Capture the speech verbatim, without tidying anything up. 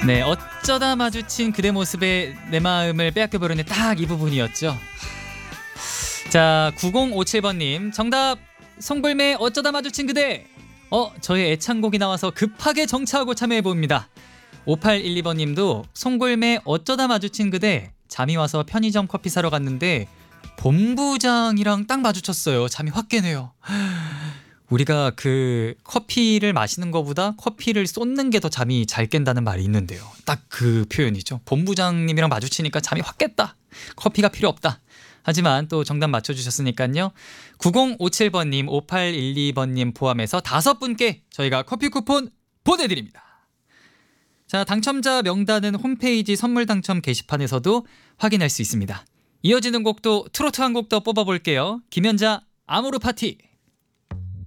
네, 어쩌다 마주친 그대 모습에 내 마음을 빼앗겨버리는 딱 이 부분이었죠. 자, 구공오칠 번님 정답. 송골매 어쩌다 마주친 그대. 어, 저의 애창곡이 나와서 급하게 정차하고 참여해봅니다. 오팔일이 번님도 송골매 어쩌다 마주친 그대. 잠이 와서 편의점 커피 사러 갔는데 본부장이랑 딱 마주쳤어요. 잠이 확 깨네요. 우리가 그 커피를 마시는 것보다 커피를 쏟는 게 더 잠이 잘 깬다는 말이 있는데요. 딱 그 표현이죠. 본부장님이랑 마주치니까 잠이 확 깼다. 커피가 필요 없다. 하지만 또 정답 맞춰주셨으니까요. 구공오칠 번님, 오팔일이 번님 포함해서 다섯 분께 저희가 커피 쿠폰 보내드립니다. 자, 당첨자 명단은 홈페이지 선물 당첨 게시판에서도 확인할 수 있습니다. 이어지는 곡도 트로트 한 곡 더 뽑아볼게요. 김연자 아모르 파티.